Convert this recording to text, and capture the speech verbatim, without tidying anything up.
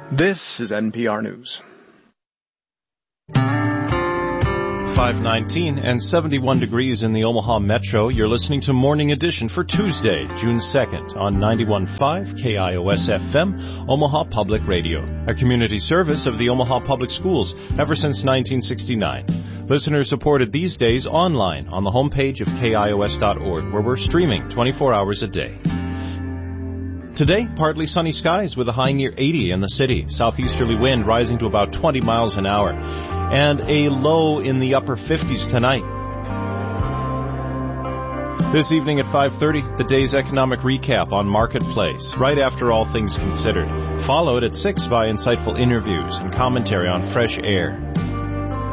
This is N P R News. five nineteen and seventy-one degrees in the Omaha Metro. You're listening to Morning Edition for Tuesday, June second on ninety-one point five K I O S F M, Omaha Public Radio, a community service of the Omaha Public Schools ever since nineteen sixty-nine. Listeners supported these days online on the homepage of K I O S dot org, where we're streaming twenty-four hours a day. Today, partly sunny skies with a high near eighty in the city. Southeasterly wind rising to about twenty miles an hour. And a low in the upper fifties tonight. This evening at five thirty, the day's economic recap on Marketplace, right after All Things Considered, followed at six by insightful interviews and commentary on Fresh Air.